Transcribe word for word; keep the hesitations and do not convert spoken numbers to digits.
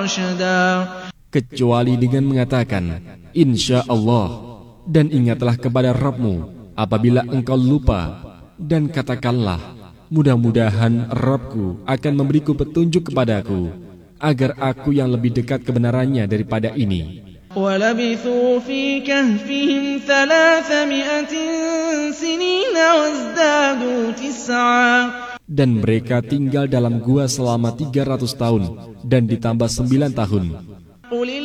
رشدا kecuali dengan mengatakan insya Allah, dan ingatlah kepada Rabbmu apabila engkau lupa, dan katakanlah mudah-mudahan Rabbku akan memberiku petunjuk kepadaku agar aku yang lebih dekat kebenarannya daripada ini. وَلَبِثُوا فِي كَهْفِهِمْ ثَلَاثَمِائَةٍ سِنِينَ وَازْدَادُوا تِسْعًا. Dan mereka tinggal dalam gua selama tiga ratus tahun dan ditambah sembilan tahun.